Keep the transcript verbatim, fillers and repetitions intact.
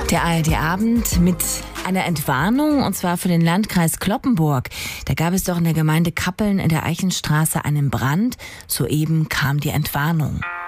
Der A R D-Abend mit einer Entwarnung, und zwar für den Landkreis Cloppenburg. Da gab es doch in der Gemeinde Kappeln in der Eichenstraße einen Brand. Soeben kam die Entwarnung.